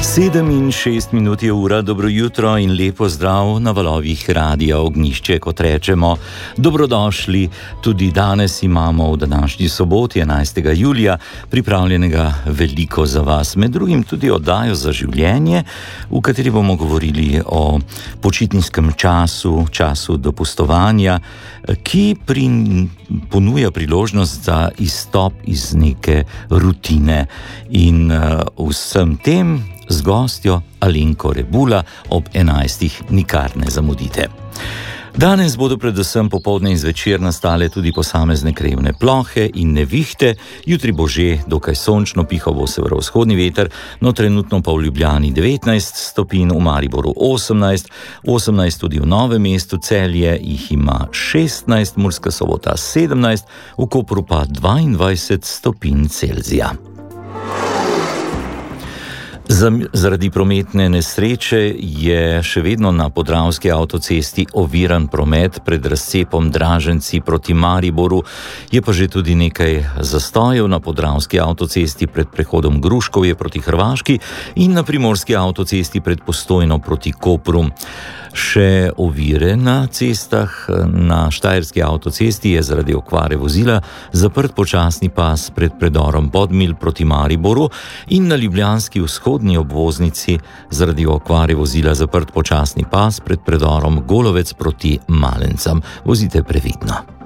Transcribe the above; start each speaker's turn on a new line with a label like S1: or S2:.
S1: 7:06 je ura, dobro jutro in lepo zdrav na valovih Radia Ognjišče, kot rečemo. Dobrodošli, tudi danes imamo v današnji soboti, 11. julija, pripravljenega veliko za vas. Med drugim tudi oddajo za življenje, v kateri bomo govorili o počitniškem času, času dopustovanja, ki ponuja priložnost za izstop iz neke rutine in vsem tem z gostjo Alenko Rebula ob 11. nikar ne zamudite. Danes bodo predvsem popoldne in zvečer nastale tudi posamezne krajevne plohe in nevihte, jutri bo že dokaj sončno, pihal bo severovzhodni veter, no trenutno pa v Ljubljani 19 stopinj, v Mariboru 18 tudi v Novem mestu, Celje jih ima 16, Murska Sobota 17, v Kopru pa 22 stopinj Celzija. Zaradi prometne nesreče je še vedno na Podravski avtocesti oviran promet pred razcepom Draženci proti Mariboru, je pa že tudi nekaj zastojev na Podravski avtocesti pred prehodom Gruškovje proti Hrvaški in na Primorski avtocesti pred Postojno proti Kopru. Še ovire na cestah. Na Štajerski avtocesti je zaradi okvare vozila zaprt počasni pas pred predorom Podmilj proti Mariboru in na ljubljanski vzhodni obvoznici zaradi okvare vozila zaprt počasni pas pred predorom Golovec proti Malencam. Vozite previdno.